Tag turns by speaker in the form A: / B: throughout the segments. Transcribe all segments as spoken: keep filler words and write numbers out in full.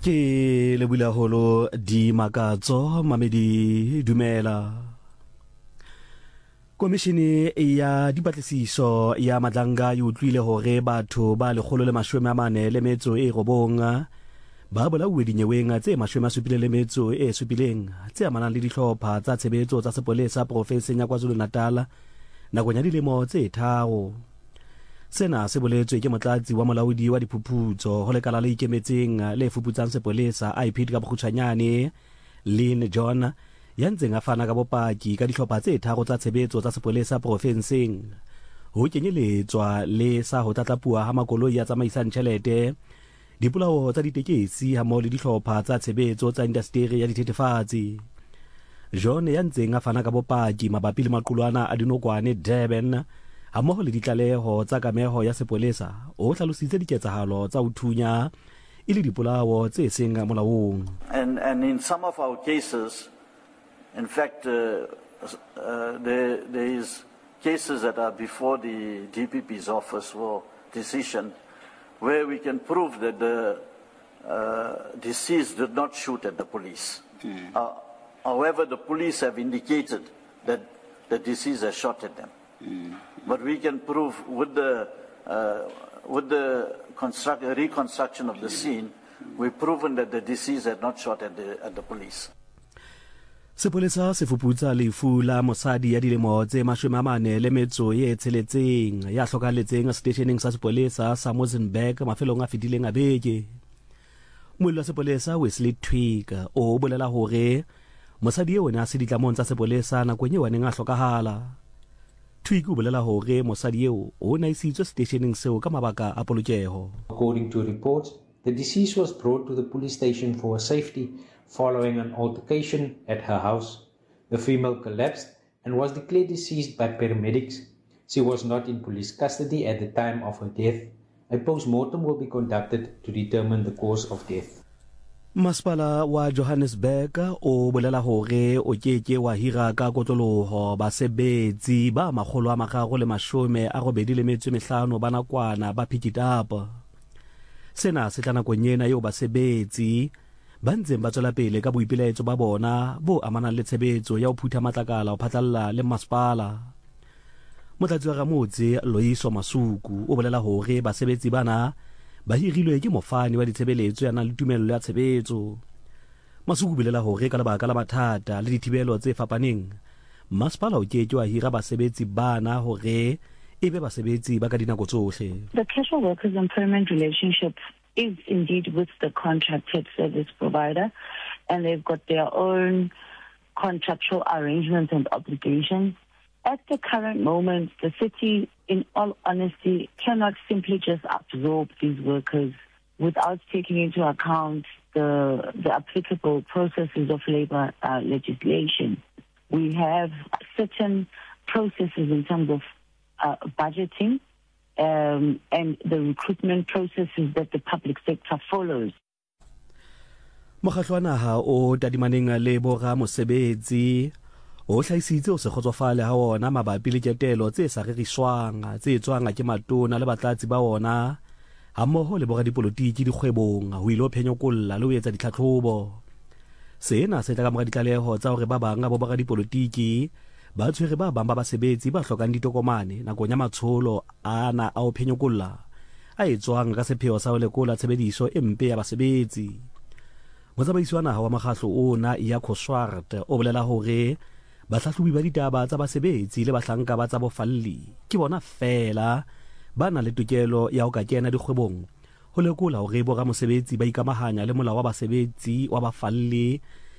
A: Ke le bula holo di makatso mamedi dumela. Komishini ya dipatlisiso ya Madlanga e utlwile hore batho ba lekgolo le mashome a mane le metso e robonga ba bolauwe dinyeweng tse mashome a supile le metso e supileng tse amanang le dihlopha tsa tshebetso tsa sepolesa profenseng ya KwaZulu-Natal nakong ya dilemo tse tharo. Sena se boletswe ke motlatsi wa molaodi wa diphuputso ho lekala le ikemetseng le fuputsang sepolesa I P D ka bokgutshwanyane Lynn John ya ntseng a fana ka bopaki ka dihlopha tse tharo tsa tshebetso tsa sepolesa profenseng ho kenyeletswa le sa ho tlatlapua ha makoloi ya tsamaisang tjhelete, dipolao tsa ditekesi ha mo le dihlopha tsa tshebetso tsa indasteri ya dithethefatsi. John ya ntseng a fana ka bopaki mabapi le maqulwana a dinokwane Durban ha mo le ditlaleho tsa kameho ya sepolesa o hlalositse diketsahalo tsa uthunya ile dipolao tse seng molaong.
B: And and in some of our cases, in fact, uh, uh, there there is cases that are before the D P P's office for decision, where we can prove that the uh, deceased did not shoot at the police. Mm. Uh, however, the police have indicated that the deceased has shot at them. Mm. But we can prove with the uh, with the construct, reconstruction of the scene, we've proven that the deceased had not shot at the at the police.
A: Sepolesa se fuputsa lefu la mosadi ya dilemo tse mashome a mane le metso e tsheletseng ya hlokaletseng stationeng sa sepolesa sa Mozambique mafelong a fetileng a beke. Mollo wa sepolesa Wesley Twika o bolela hore mosadi eo ne a se ditlamong tsa sepolesa nakong eo a neng a hlokahala. Twika o bolela hore mosadi eo o na isitswe stationeng seo ka mabaka a polokeho.
C: According to reports, the deceased was brought to the police station for safety following an altercation at her house. The female collapsed and was declared deceased by paramedics. She was not in police custody at the time of her death. A post-mortem will be conducted to determine the cause of death.
A: Masipala wa Johannesburg o bolela hore o keke wa hira ka kotloloho basebetsi ba makgolo a mararo le mashome a robedi le metso e mehlano ba nakwana ba pick it up. Sena se tla nakong ena eo basebetsi ba ntseng ba tswela pele ka boipilaetso ba bona bo amanang le tshebetso ya ho phutha matlakala ho phatlalla le masipala. Motlatsi wa Ramotse Loyiso Masuku o bolela hore basebetsi bana ba hirilwe ke mofani wa ditshebeletso ya nang le tumello ya tshebetso. Masuku bolela hore ka lebaka la mathata le dithibelo tse fapaneng masipala o keke wa hira basebetsi bana hore ebe basebetsi ba ka dinako tsohle.
D: The casual workers employment relationship is indeed with the contracted service provider, and they've got their own contractual arrangements and obligations. At the current moment, the city, in all honesty, cannot simply just absorb these workers without taking into account the, the applicable processes of labor uh, legislation. We have certain processes in terms of uh, budgeting, Um, and the recruitment processes that the public sector follows.
A: Mokgahlwana ha o tadimaneng le bora mosebetsi o hlaisitse o se kgotsofale ha ona mabapi le ketelo tse sa reriswang tse tswang ke matona le batlatsi ba ona ha mmoho le bora dipolotiki dikgwebong ho ilo phenyokolla le ho etsa ditlhatlhobo. Sena se tla ka mora ditlaleho tsa hore ba banga bo bora dipolotiki ba tshwere ba bang ba basebetsi ba hlokang ditokomane nakong ya matsholo ana a o phenyokolla a etswang ka sepheo sa ho lekola tshebediso e mpe ya basebetsi. Motsamaisi wa naha wa makgahlo ona ya Khoswart o bolela hore bahlahlobi ba ditaba tsa basebetsi le bahlanka ba tsa bofalli ke bona fela ba na le tokelo ya ho ka kena dikgwebong ho lekola hore bo ramosebetsi ba ikamahanya le molao wa basebetsi wa bafalli.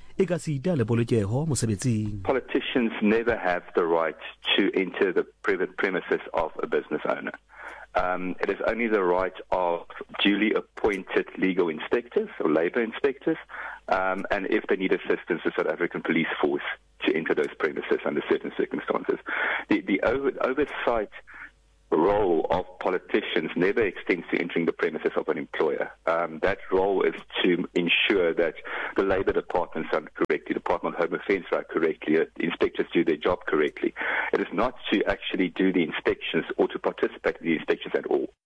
E: Politicians never have the right to enter the private premises of a business owner. Um, it is only the right of duly appointed legal inspectors or labour inspectors, um, and if they need assistance, the South African Police Force to enter those premises under certain circumstances. The, the over, oversight role of politicians never extends to entering the premises of an employer. Um, that role is to ensure that the Labour departments run correctly, the Department of Home Affairs run correctly, uh, inspectors do their job correctly. It is not to actually do the inspections or to participate in the inspections at all.